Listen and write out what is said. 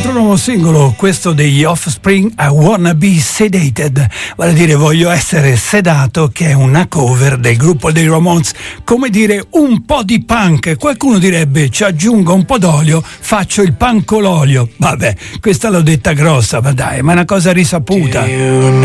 altro nuovo singolo, questo degli Offspring, I Wanna Be Sedated, vale a dire voglio essere sedato, che è una cover del gruppo dei Ramones, come dire un po' di punk. Qualcuno direbbe ci aggiungo un po' d'olio, faccio il pancololio. Vabbè, questa l'ho detta grossa, ma dai, ma è una cosa risaputa.